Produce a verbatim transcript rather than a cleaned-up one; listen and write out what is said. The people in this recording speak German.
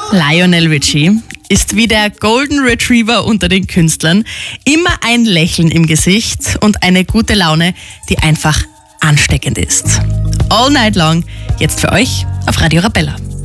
Lionel Richie ist wie der Golden Retriever unter den Künstlern. Immer ein Lächeln im Gesicht und eine gute Laune, die einfach ansteckend ist. All Night Long, jetzt für euch auf Radio Arabella.